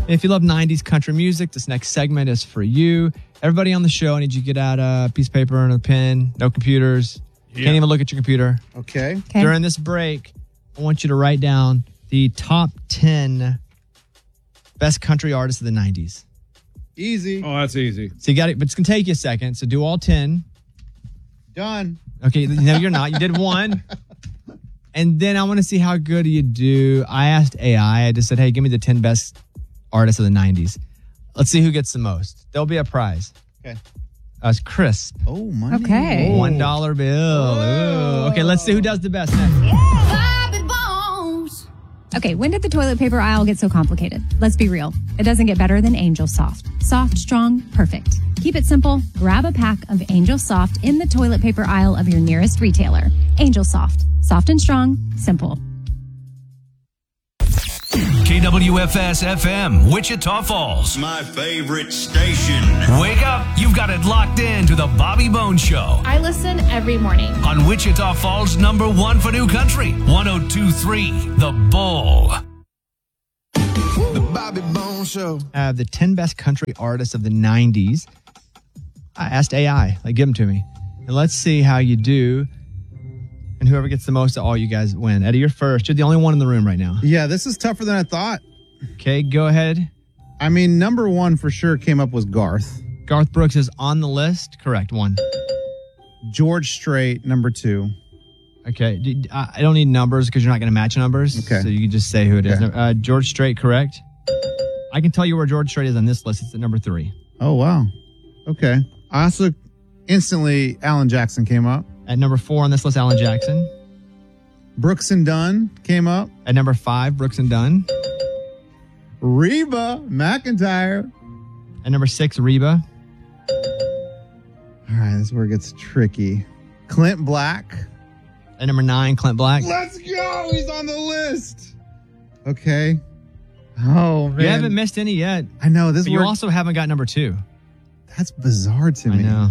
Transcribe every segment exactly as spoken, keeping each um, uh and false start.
If you love nineties country music, this next segment is for you. Everybody on the show, I need you to get out a piece of paper and a pen. No computers. Yeah. Can't even look at your computer. Okay. okay. During this break, I want you to write down the top ten best country artists of the nineties. Easy. Oh, that's easy. So you got it, but it's going to take you a second. So do all ten. Done. Okay, no, you're not. You did one. And then I want to see how good you do. I asked A I. I just said, hey, give me the ten best artists of the nineties. Let's see who gets the most. There'll be a prize. Okay. Uh, it's Crisp. Oh, money. Okay. Oh. One dollar bill. Ooh. Okay, let's see who does the best next. Okay, when did the toilet paper aisle get so complicated? Let's be real. It doesn't get better than Angel Soft. Soft, strong, perfect. Keep it simple. Grab a pack of Angel Soft in the toilet paper aisle of your nearest retailer. Angel Soft. Soft and strong. Simple. K W F S F M, Wichita Falls. My favorite station. Wake up. You've got it locked in to the Bobby Bones Show. I listen every morning. On Wichita Falls, number one for new country. one oh two point three, The Bull. The Bobby Bones Show. Uh, the ten best country artists of the nineties. I asked A I. Like, give them to me. And let's see how you do. And whoever gets the most of all, you guys win. Eddie, you're first. You're the only one in the room right now. Yeah, this is tougher than I thought. Okay, go ahead. I mean, number one for sure came up was Garth. Garth Brooks is on the list. Correct. One. George Strait, number two. Okay. D- I I don't need numbers because you're not going to match numbers. Okay. So you can just say who it is. Okay. Uh, George Strait, correct. I can tell you where George Strait is on this list. It's at number three. Oh, wow. Okay. I also instantly, Alan Jackson came up. At number four on this list, Alan Jackson. Brooks and Dunn came up. At number five, Brooks and Dunn. Reba McEntire. At number six, Reba. All right, this is where it gets tricky. Clint Black. At number nine, Clint Black. Let's go. He's on the list. Okay. Oh, man. You haven't missed any yet. I know. This But is you where, also haven't got number two. That's bizarre to I me. know.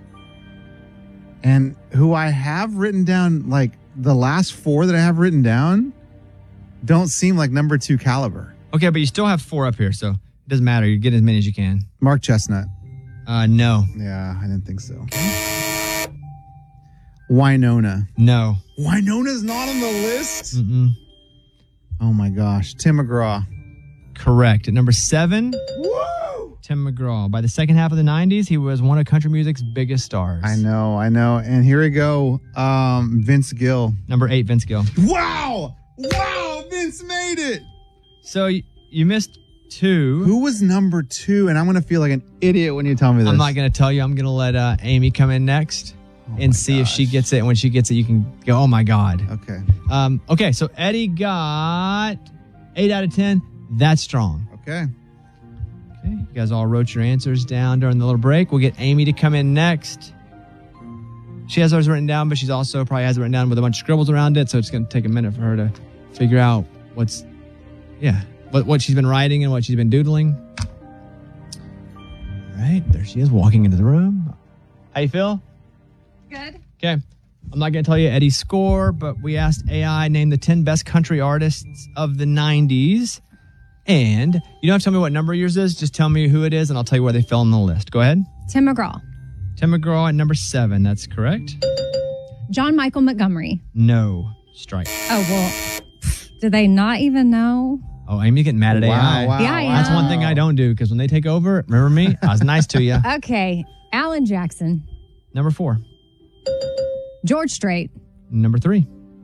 And who I have written down, like the last four that I have written down, don't seem like number two caliber. Okay, but you still have four up here, so it doesn't matter. You get as many as you can. Mark Chestnut. Uh, no. Yeah, I didn't think so. Winona. No. Winona's not on the list? Mm-mm. Oh my gosh. Tim McGraw. Correct. At number seven, Woo! Tim McGraw. By the second half of the nineties, he was one of country music's biggest stars. I know, I know. And here we go. Um, Vince Gill. Number eight, Vince Gill. Wow! Wow! Vince made it! So y- you missed two. Who was number two? And I'm going to feel like an idiot when you tell me this. I'm not going to tell you. I'm going to let uh, Amy come in next Oh and my see if she gosh. gets it. And when she gets it, you can go, oh my God. Okay. Um, okay, so Eddie got eight out of ten. That's strong. Okay. Okay, you guys all wrote your answers down during the little break. We'll get Amy to come in next. She has hers written down, but she's also probably has it written down with a bunch of scribbles around it. So it's going to take a minute for her to figure out what's, yeah, what, what she's been writing and what she's been doodling. All right, there she is walking into the room. How you feel? Good. Okay. I'm not going to tell you Eddie's score, but we asked A I name the ten best country artists of the nineties. And you don't have to tell me what number yours is. Just tell me who it is, and I'll tell you where they fell on the list. Go ahead. Tim McGraw. Tim McGraw at number seven. That's correct. John Michael Montgomery. No. Strike. Oh, well, do they not even know? Oh, Amy's getting mad at Wow, A I. wow, Yeah, I wow. That's one thing I don't do, because when they take over, remember me? I was nice to you. Okay. Alan Jackson. Number four. George Strait. Number three.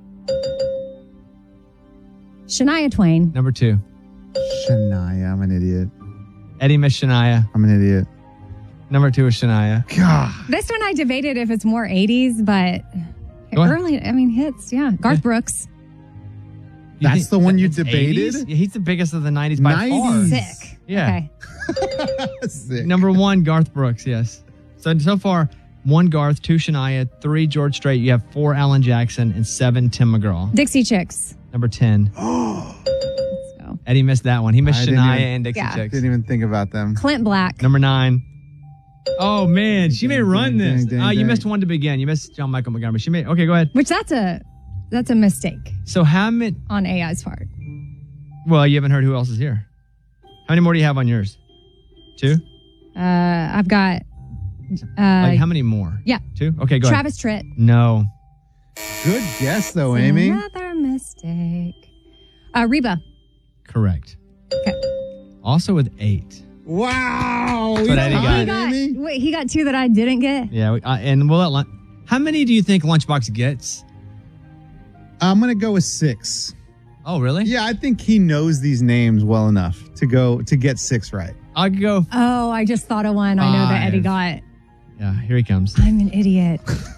Shania Twain. Number two. Shania. I'm an idiot. Eddie Miss Shania. I'm an idiot. Number two is Shania. God. This one I debated if it's more eighties, but Go ahead. early, I mean, hits, yeah. Garth Yeah. Brooks. You That's think the one you it's debated? eighties? Yeah, he's the biggest of the nineties by far. nineties. Sick. Yeah. Okay. Sick. Number one, Garth Brooks, yes. So, so far, one Garth, two Shania, three George Strait. You have four Alan Jackson and seven Tim McGraw. Dixie Chicks. Number ten. Let's go. Eddie missed that one. He missed I didn't Shania even- and Dixie Yeah. Chicks. Didn't even think about them. Clint Black. Number nine. Oh, man. She may Ding, run ding, this. ding, Ah, you ding. missed one to begin. You missed John Michael Montgomery. She made. Okay, go ahead. Which that's a that's a mistake So, how many. on A I's part. Well, you haven't heard who else is here. How many more do you have on yours? Two? Uh, I've got uh, Like how many more? yeah. Two? Okay, go Travis Tritt. ahead. No. Good guess, though, Amy. Another mistake. Uh, Reba. Correct. Okay. Also with eight. Wow. But Eddie got He it. got, Amy. wait, he got two that I didn't get. Yeah, we, uh, and we'll let Lun- how many do you think Lunchbox gets? I'm going to go with six. Oh, really? Yeah, I think he knows these names well enough to go to get six right. I'll go. Oh, I just thought of one I know that Eddie Five. got. Yeah, here he comes. I'm an idiot.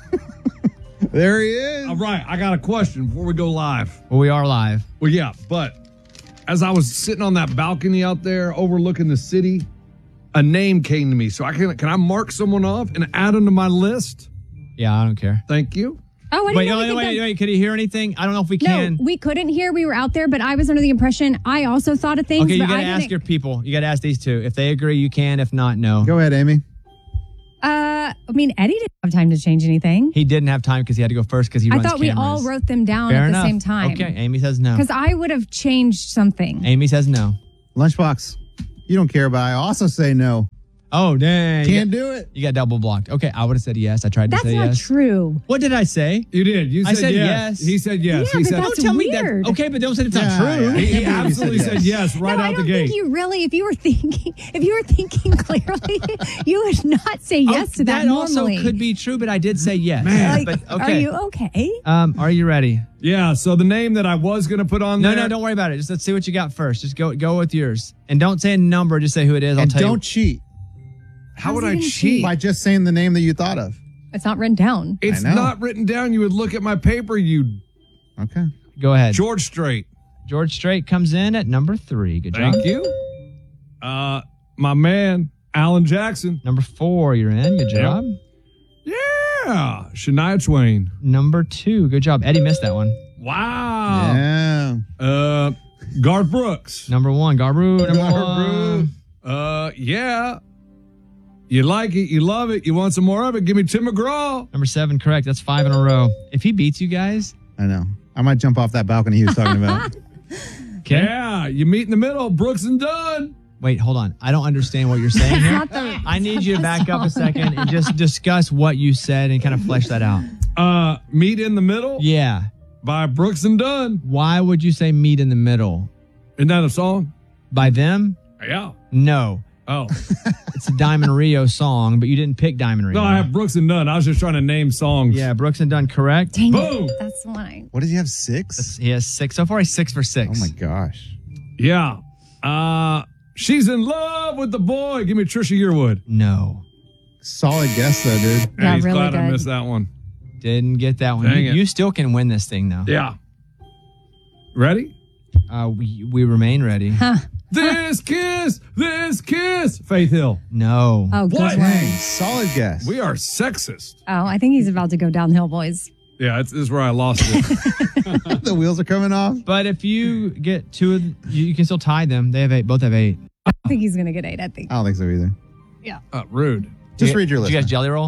There he is. All right, I got a question before we go live. Well, we are live. Well, yeah, but as I was sitting on that balcony out there overlooking the city, a name came to me. So I can can I mark someone off and add them to my list? Yeah, I don't care. Thank you. Oh, I didn't Wait, know wait, we wait, could wait, Could he hear anything? I don't know if we No, can. we couldn't hear. We were out there, but I was under the impression I also thought of things. Okay, you but got I to ask didn't- your people. You got to ask these two. If they agree, you can. If not, no. Go ahead, Amy. Uh, I mean, Eddie didn't have time to change anything. He didn't have time because he had to go first because he I runs thought we cameras. all wrote them down Fair at enough. the same time. Okay, Amy says no. Because I would have changed something. Amy says no. Lunchbox. You don't care, but I also say no. Oh, dang. Can't you do got, it. you got double blocked. Okay, I would have said yes. I tried to That's say not yes. true. What did I say? You did. You said, I said yes. yes. He said yes. Yeah, he but said that's Don't tell me weird. that. Okay, but don't say it's Yeah, not true. yeah. he, he I can't believe you absolutely said said yes right no, out I the don't gate. think you really, if you were thinking, if you were thinking clearly, you would not say yes Oh, to that, that also normally. could be true, but I did say yes. Like, but Are okay. you okay? Um, are you ready? Yeah, so the name that I was going to put on No, there. no, don't worry about it. Just let's see what you got first. Just go go with yours. And don't say a number, just say who it is. I'll And tell don't you. cheat How How's would he I gonna cheat? cheat? by just saying the name that you thought of. It's not written down. It's I know. not written down. You would look at my paper, you Okay. Go ahead. George Strait. George Strait comes in at number three. Good job. Thank you. Uh, my man, Alan Jackson. Number four, you're in. Good job. Yeah. Shania Twain. Number two, good job. Eddie missed that one. Wow. Yeah. Uh, Garth Brooks. Number one, Garbu. Number Garth one. Uh, yeah. You like it. You love it. You want some more of it? Give me Tim McGraw. Number seven, correct. That's five in a row. If he beats you guys, I know. I might jump off that balcony he was talking about. okay. Yeah. You meet in the middle. Brooks and Dunn. Wait, hold on. I don't understand what you're saying here. Not the- I need you to back up a second and just discuss what you said and kind of flesh that out. Uh, Meet in the Middle Yeah. by Brooks and Dunn. Why would you say meet in the middle? Isn't that a song? By them? Yeah. No. Oh. It's a Diamond Rio song, but you didn't pick Diamond Rio. No, I have Brooks and Dunn. I was just trying to name songs. Yeah, Brooks and Dunn, correct. Dang Boom. it. That's the one I. What does he have? Six? He has six. So far, he's six for six. Oh my gosh. Yeah. Uh, She's in love with the boy. Give me Trisha Yearwood. No. Solid guess though, dude. Yeah, he's really glad I good. missed that one. Didn't get that one. Dang You, it. you still can win this thing, though. Yeah. Ready? Uh, we, we remain ready. Huh. This kiss, this kiss. Faith Hill. No. Oh, good What? one. Dang, solid guess. We are sexist. Oh, I think he's about to go downhill, boys. Yeah, it's, this is where I lost it. The wheels are coming off. But if you get two, of you, you can still tie them. They have eight. Both have eight. I think he's going to get eight, I think. I don't think so either. uh, rude. Just You- read your Did list. you guys jelly roll?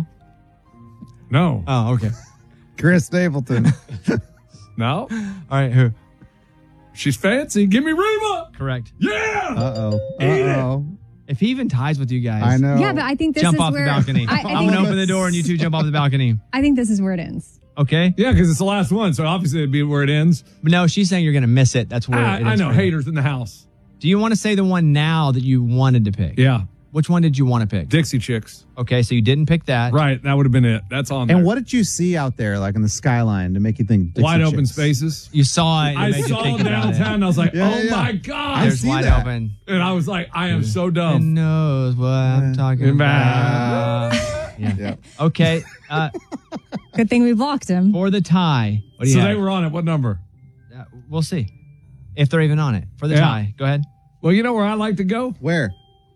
No. Oh, okay. Chris Stapleton. No. All right. Who? She's fancy. Give me Reba. Correct. Yeah. Uh oh. Uh Eat it. oh. If he even ties with you guys, I know. Yeah, but I think this jump is off where the balcony. I, I, I'm think, gonna open the door and you two jump off the balcony. I think this is where it ends. Okay. Yeah, because it's the last one, so obviously it'd be where it ends. But no, she's saying you're gonna miss it. That's where I, it I is know for you. haters in the house. Do you want to say the one now that you wanted to pick? Yeah, Which one did you want to pick? Dixie Chicks. Okay, so you didn't pick that. Right, that would have been it. That's on there. And what did you see out there, like in the skyline, to make you think Dixie Wide open Chicks? spaces. You saw it. And it I made you saw think about downtown, it. and I was like, Yeah, "Oh yeah, my yeah. god!" I There's see wide that. open. And I was like, "I am so Who dumb." knows what I'm talking about? Yeah. Yeah. Okay. Uh, Good thing we blocked him. for the tie. What do you So have? they were on it. What number? Uh, we'll see if they're even on it for the Yeah. tie. Go ahead. Well, you know where I like to go? Where?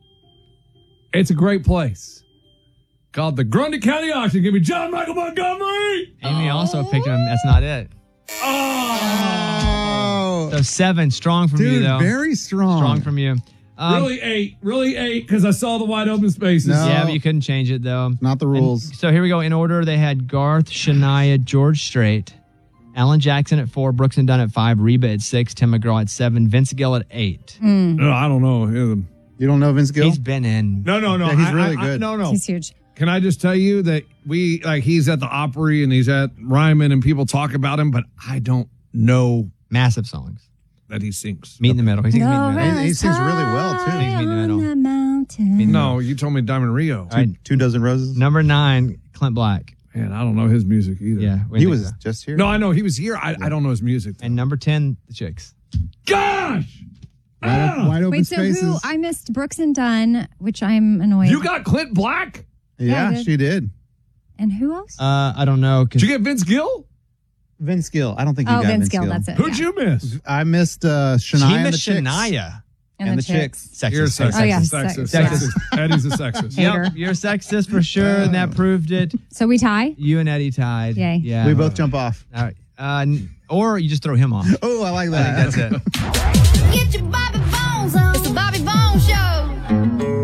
It's a great place called the Grundy County Auction. Give me John Michael Montgomery. Amy also picked him. That's not it. Oh, So seven, strong from you dude, though. very strong. strong from you. Um, really eight. Really eight because I saw the wide open spaces. No. Yeah, but you couldn't change it though. Not the And rules. so here we go. In order, they had Garth, Shania, George Strait, Alan Jackson at four, Brooks and Dunn at five, Reba at six, Tim McGraw at seven, Vince Gill at eight. No, I don't know. You don't know Vince Gill? He's been in. No, no, no. Yeah, he's I- really I- I- good. no, no. He's huge. Can I just tell you that we like he's at the Opry and he's at Ryman and people talk about him, but I don't know Massive songs. that he sings. Meet in the middle. He sings Meet in the Go middle. And he sings really well, too. high Meet in the middle. on the mountain. Meet in the No, you told me Diamond Rio. All right. Two dozen roses. Number nine, Clint Black. Man, I don't know his music either. Yeah. we He think was so. just here. No, I know he was here. I, I don't know his music. And number ten, the Chicks. Gosh! Wide, op- wide open Wait, so spaces. who? I missed Brooks and Dunn, which I'm annoyed. You got Clint Black? Yeah, I yeah, did. she did. and who else? Uh, I don't know. 'cause Did you get Vince Gill? Vince Gill. I don't think you oh, got Vince Gill. That's it. Who'd yeah. you miss? I missed uh, She Shania and the missed Chicks. Shania. And, the, chicks. Sexist. You're a sexist. Oh, yeah, sexist. sex- Sexist. Eddie's a sexist. Hater. Yep, you're a sexist for sure, and that proved it. So we tie. You and Eddie tied. Yay. Yeah. We both jump off. All right. Uh, n- or you just throw him off. Oh, I like I that. think that's it. Get your Bobby